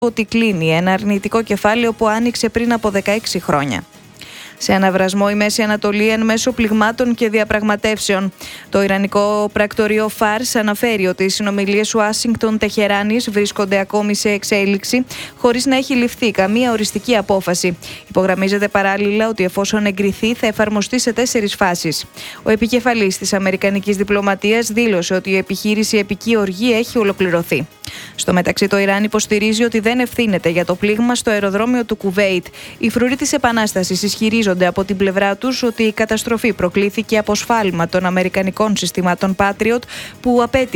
ότι κλείνει ένα αρνητικό κεφάλαιο που άνοιξε πριν από 16 χρόνια. Σε αναβρασμό η Μέση Ανατολή εν μέσω πληγμάτων και διαπραγματεύσεων. Το Ιρανικό πρακτορείο Φάρς αναφέρει ότι οι συνομιλίες Ουάσιγκτον-Τεχεράνης βρίσκονται ακόμη σε εξέλιξη, χωρίς να έχει ληφθεί καμία οριστική απόφαση. Υπογραμμίζεται παράλληλα ότι εφόσον εγκριθεί θα εφαρμοστεί σε 4 φάσεις. Ο επικεφαλής της Αμερικανικής διπλωματίας δήλωσε ότι η επιχείρηση Επική Οργή έχει ολοκληρωθεί. Στο μεταξύ, το Ιράν υποστηρίζει ότι δεν ευθύνεται για το πλήγμα στο αεροδρόμιο του Κουβέιτ. Οι φρουροί της Επανάστασης ισχυρίζονται από την πλευρά τους ότι η καταστροφή προκλήθηκε από σφάλμα των αμερικανικών συστημάτων Patriot που απέτυχε